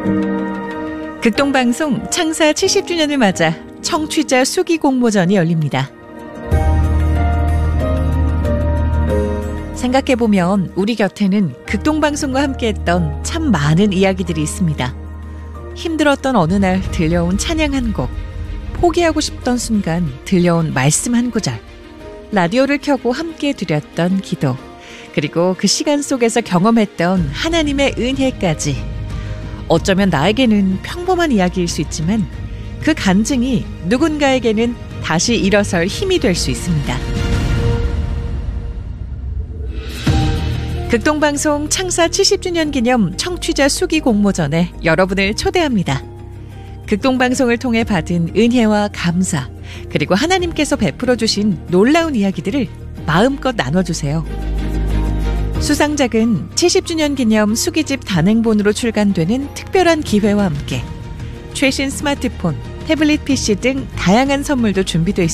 극동방송 창사 70주년을 맞아 청취자 수기 공모전이 열립니다. 생각해보면 우리 곁에는 극동방송과 함께했던 참 많은 이야기들이 있습니다. 힘들었던 어느 날 들려온 찬양 한 곡, 포기하고 싶던 순간 들려온 말씀 한 구절, 라디오를 켜고 함께 드렸던 기도, 그리고 그 시간 속에서 경험했던 하나님의 은혜까지. 어쩌면 나에게는 평범한 이야기일 수 있지만 그 간증이 누군가에게는 다시 일어설 힘이 될 수 있습니다. 극동방송 창사 70주년 기념 청취자 수기 공모전에 여러분을 초대합니다. 극동방송을 통해 받은 은혜와 감사, 그리고 하나님께서 베풀어 주신 놀라운 이야기들을 마음껏 나눠주세요. 수상작은 70주년 기념 수기집 단행본으로 출간되는 특별한 기회와 함께 최신 스마트폰, 태블릿 PC 등 다양한 선물도 준비되어 있습니다.